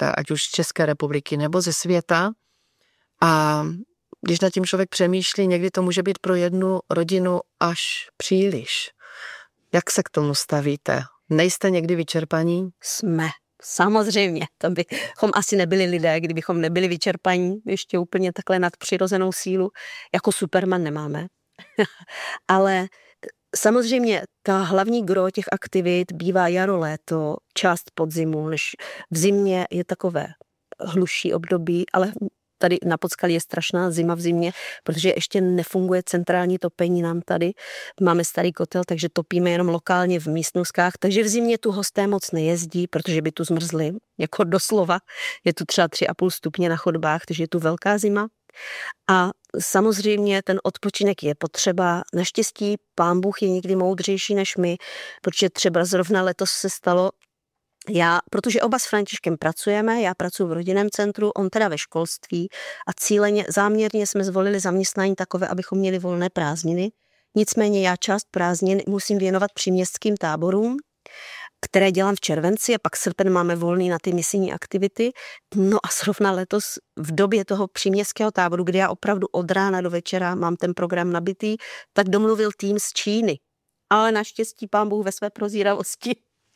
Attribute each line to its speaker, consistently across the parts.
Speaker 1: turisté, ať už z České republiky nebo ze světa. A když nad tím člověk přemýšlí, někdy to může být pro jednu rodinu až příliš. Jak se k tomu stavíte? Nejste někdy vyčerpaní?
Speaker 2: Jsme. Samozřejmě, to bychom asi nebyli lidé, kdybychom nebyli vyčerpaní, ještě úplně takhle nadpřirozenou sílu, jako Superman nemáme. Ale samozřejmě ta hlavní gro těch aktivit bývá jaro, léto, část podzimu, než v zimě je takové hluší období, ale tady na Podskalí je strašná zima v zimě, protože ještě nefunguje centrální topení nám tady. Máme starý kotel, takže topíme jenom lokálně v místnostkách, takže v zimě tu hosté moc nejezdí, protože by tu zmrzli, jako doslova. Je tu třeba 3,5 stupně na chodbách, takže je tu velká zima. A samozřejmě ten odpočinek je potřeba. Naštěstí Pán Bůh je někdy moudřejší než my, protože třeba zrovna letos se stalo, protože oba s Františkem pracujeme, já pracuji v rodinném centru, on teda ve školství a cíleně, záměrně jsme zvolili zaměstnání takové, abychom měli volné prázdniny. Nicméně já část prázdnin musím věnovat příměstským táborům, které dělám v červenci a pak srpen máme volný na ty misijní aktivity. No a zrovna letos v době toho příměstského táboru, kdy já opravdu od rána do večera mám ten program nabitý, tak domluvil tým z Číny. Ale naštěstí Pán Bůh ve své prozíravosti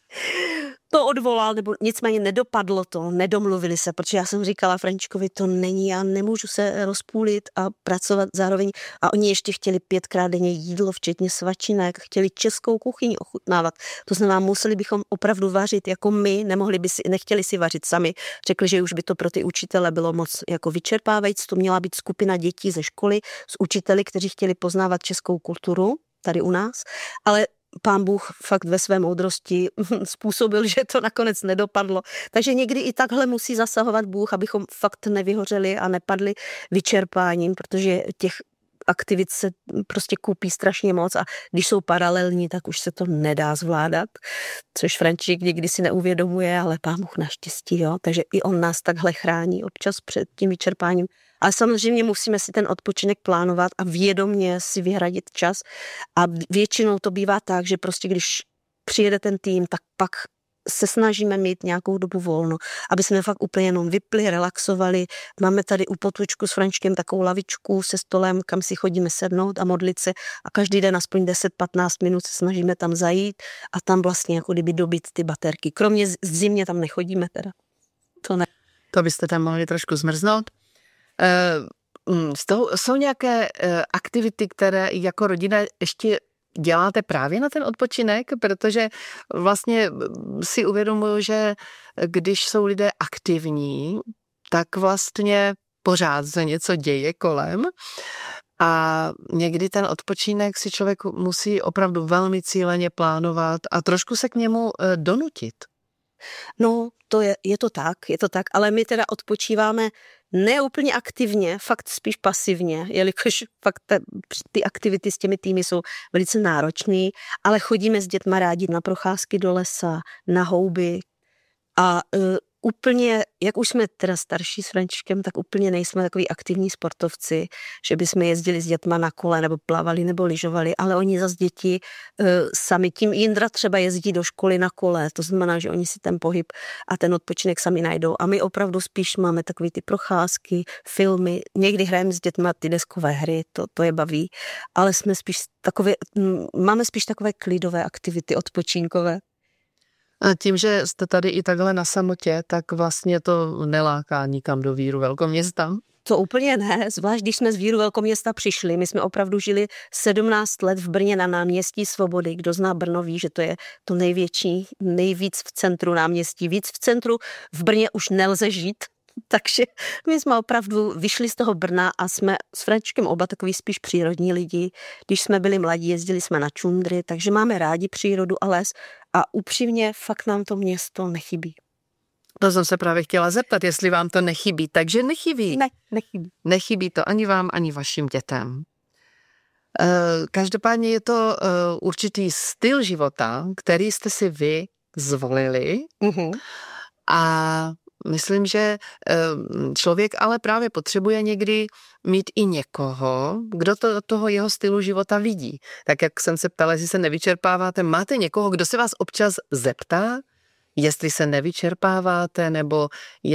Speaker 2: to odvolal, nebo nicméně nedopadlo to, nedomluvili se, protože já jsem říkala Františkovi, to není, já nemůžu se rozpůlit a pracovat zároveň. A oni ještě chtěli 5krát denně jídlo, včetně svačinek, chtěli českou kuchyni ochutnávat. To znamená, museli bychom opravdu vařit jako my, nechtěli si vařit sami. Řekli, že už by to pro ty učitele bylo moc jako vyčerpávající. To měla být skupina dětí ze školy s učiteli, kteří chtěli poznávat českou kulturu tady u nás, ale Pán Bůh fakt ve své moudrosti způsobil, že to nakonec nedopadlo. Takže někdy i takhle musí zasahovat Bůh, abychom fakt nevyhořeli a nepadli vyčerpáním, protože těch aktivit se prostě koupí strašně moc a když jsou paralelní, tak už se to nedá zvládat, což František někdy si neuvědomuje, ale Pán Bůh naštěstí, jo. Takže i on nás takhle chrání občas před tím vyčerpáním. Ale samozřejmě musíme si ten odpočinek plánovat a vědomě si vyhradit čas. A většinou to bývá tak, že prostě když přijede ten tým, tak pak se snažíme mít nějakou dobu volno, aby jsme fakt úplně jenom vypli, relaxovali. Máme tady u potůčku s Františkem takovou lavičku se stolem, kam si chodíme sednout a modlit se a každý den aspoň 10-15 minut se snažíme tam zajít a tam vlastně jako kdyby dobít ty baterky. Kromě zimě tam nechodíme teda. To ne.
Speaker 1: To byste tam mohli trošku zmrznout. Jsou nějaké aktivity, které jako rodina ještě děláte právě na ten odpočinek, protože vlastně si uvědomuji, že když jsou lidé aktivní, tak vlastně pořád se něco děje kolem a někdy ten odpočinek si člověk musí opravdu velmi cíleně plánovat a trošku se k němu donutit.
Speaker 2: No, je to tak, ale my teda odpočíváme ne úplně aktivně, fakt spíš pasivně, jelikož fakt ty aktivity s těmi týmy jsou velice náročné, ale chodíme s dětma rádi na procházky do lesa, na houby a úplně, jak už jsme teda starší s Františkem, tak úplně nejsme takový aktivní sportovci, že bychom jezdili s dětma na kole nebo plavali nebo lyžovali, ale oni zas děti sami, tím Jindra třeba jezdí do školy na kole, to znamená, že oni si ten pohyb a ten odpočinek sami najdou a my opravdu spíš máme takový ty procházky, filmy, někdy hrajeme s dětma ty deskové hry, to je baví, ale máme spíš takové klidové aktivity odpočinkové.
Speaker 1: A tím, že jste tady i takhle na samotě, tak vlastně to neláká nikam do Víru velkoměsta?
Speaker 2: To úplně ne, zvlášť když jsme z Víru velkoměsta přišli. My jsme opravdu žili 17 let v Brně na náměstí Svobody. Kdo zná Brno ví, že to je to největší, nejvíc v centru náměstí. Víc v centru v Brně už nelze žít. Takže my jsme opravdu vyšli z toho Brna a jsme s Františkem oba takový spíš přírodní lidi. Když jsme byli mladí, jezdili jsme na čundry, takže máme rádi přírodu a les a upřímně fakt nám to město nechybí.
Speaker 1: To jsem se právě chtěla zeptat, jestli vám to nechybí. Takže nechybí.
Speaker 2: Ne, nechybí.
Speaker 1: Nechybí to ani vám, ani vašim dětem. Každopádně je to určitý styl života, který jste si vy zvolili. A myslím, že člověk ale právě potřebuje někdy mít i někoho, kdo to do toho jeho stylu života vidí. Tak jak jsem se ptala, jestli se nevyčerpáváte, máte někoho, kdo se vás občas zeptá, jestli se nevyčerpáváte, nebo